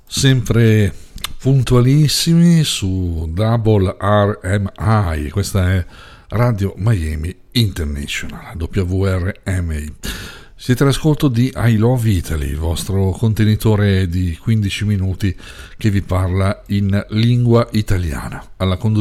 sempre puntualissimi su Double RMI, questa è Radio Miami International, WRMI. Siete all'ascolto di I Love Italy, il vostro contenitore di 15 minuti che vi parla in lingua italiana. Alla